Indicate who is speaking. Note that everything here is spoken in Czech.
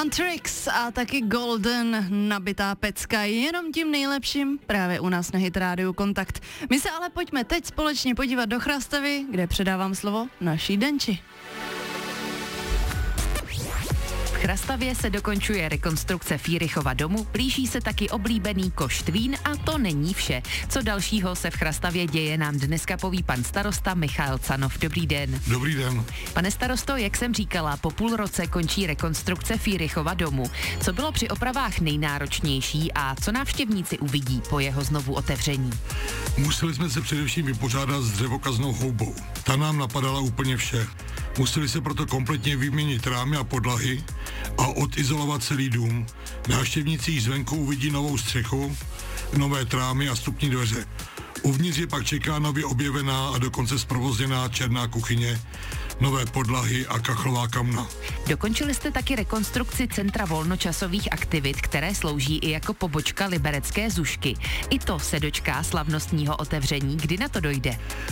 Speaker 1: Antrix a taky Golden, nabitá pecka, jenom tím nejlepším právě u nás na Hit Rádiu Kontakt. My se ale pojďme teď společně podívat do Chrastavy, kde předávám slovo naší Denči.
Speaker 2: V Chrastavě se dokončuje rekonstrukce Fírychova domu, blíží se taky oblíbený Koštvín a to není vše. Co dalšího se v Chrastavě děje, nám dneska poví pan starosta Michal Canov. Dobrý den.
Speaker 3: Dobrý den.
Speaker 2: Pane starosto, jak jsem říkala, po půl roce končí rekonstrukce Fírychova domu. Co bylo při opravách nejnáročnější a co návštěvníci uvidí po jeho znovu otevření?
Speaker 3: Museli jsme se především vypořádat s dřevokaznou houbou. Ta nám napadala úplně vše. Museli se proto kompletně vyměnit rámy a podlahy a odizolovat celý dům. Návštěvníci již zvenku uvidí novou střechu, nové trámy a vstupní dveře. Uvnitř je pak čeká nově objevená a dokonce zprovozněná černá kuchyně, nové podlahy a kachlová kamna.
Speaker 2: Dokončili jste taky rekonstrukci Centra volnočasových aktivit, které slouží i jako pobočka liberecké Zušky. I to se dočká slavnostního otevření, kdy na to dojde.